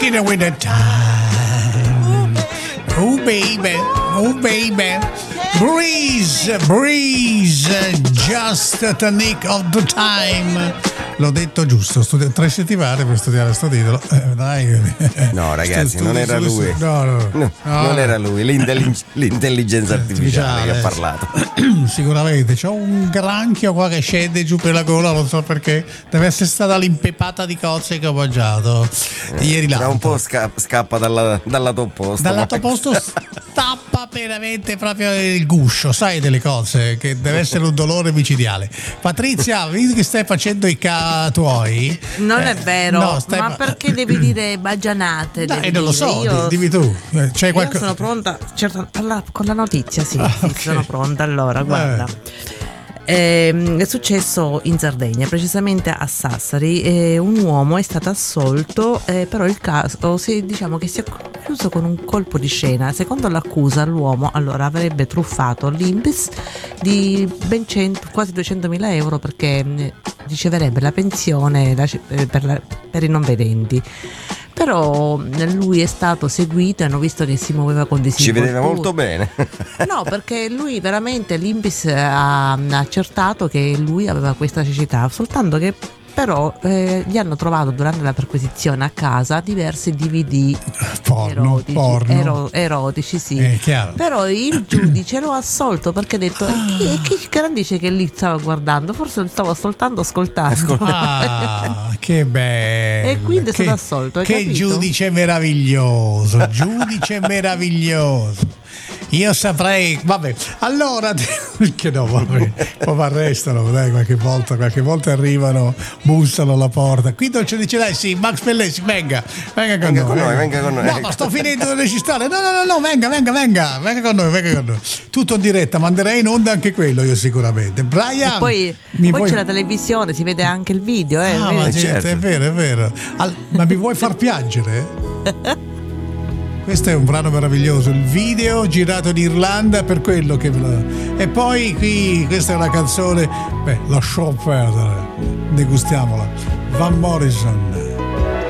Get away the time. Oh baby, oh baby. Breeze, breeze, just the nick of the time. L'ho detto giusto, 3 settimane per studiare sto titolo. Dai. No, ragazzi, non era lui. No. Non era lui, l'intelligenza artificiale che ha parlato. Sicuramente c'ho un granchio qua che scende giù per la gola, non so perché. Deve essere stata l'impepata di cozze che ho mangiato ieri là. Tra un po' scappa dal lato opposto. Dal lato opposto stappa veramente proprio il guscio, sai, delle cose, che deve essere un dolore micidiale. Patrizia, visto che stai facendo i tuoi, non è vero, no, ma perché devi dire bagianate? Non lo so, dimmi tu. C'è io sono pronta, certo, con la notizia, sì, okay. Sono pronta. Allora, guarda. È successo in Sardegna, precisamente a Sassari. Un uomo è stato assolto, però il caso diciamo che si è chiuso con un colpo di scena. Secondo l'accusa, l'uomo allora avrebbe truffato l'INPS di ben quasi 200.000 euro perché riceverebbe la pensione per i non vedenti. Però lui è stato seguito e hanno visto che si muoveva con disinvoltura. Ci vedeva molto bene. No, perché lui veramente, l'INPS ha accertato che lui aveva questa cecità, soltanto che però gli hanno trovato durante la perquisizione a casa diversi DVD erotici, sì. Però il giudice lo ha assolto perché ha detto chi garantisce che lì stava guardando? Forse lo stava soltanto ascoltando. Che bello. E quindi è stato assolto. Che capito? Giudice meraviglioso, giudice meraviglioso. Io saprei, vabbè, allora che no, vabbè, poi mi arrestano, dai, qualche volta arrivano, bussano alla porta. Qui non ce ne dice, sì, Max Pellesi, venga con noi. No, ma sto finendo di registrare. No, venga con noi. Tutto in diretta, manderei in onda anche quello io sicuramente. Brian, poi c'è la televisione, si vede anche il video, ma certo. È vero. Ma mi vuoi far piangere? Questo è un brano meraviglioso, il video girato in Irlanda per quello che... E poi qui, questa è una canzone, lasciamo perdere, degustiamola. Van Morrison.